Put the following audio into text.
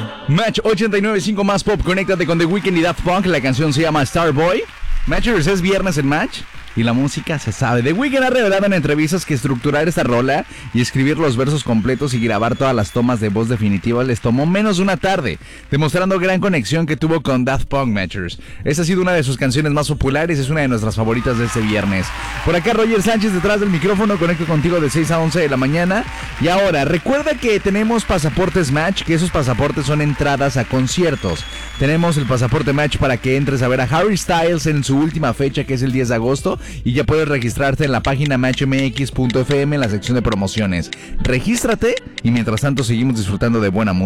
Match 89.5 más pop, conéctate con The Weeknd y Daft Punk. La canción se llama Starboy. Matchers, es viernes en Match y la música se sabe. The Weeknd ha revelado en entrevistas que estructurar esta rola y escribir los versos completos y grabar todas las tomas de voz definitivas les tomó menos de una tarde, demostrando gran conexión que tuvo con Daft Punk. Matchers, esta ha sido una de sus canciones más populares, es una de nuestras favoritas de este viernes. Por acá Roger Sánchez detrás del micrófono, conecto contigo de 6 a 11 de la mañana. Y ahora, recuerda que tenemos pasaportes Match, que esos pasaportes son entradas a conciertos. Tenemos el pasaporte Match para que entres a ver a Harry Styles en su última fecha, que es el 10 de agosto, y ya puedes registrarte en la página matchmx.fm en la sección de promociones. Regístrate y mientras tanto seguimos disfrutando de buena música.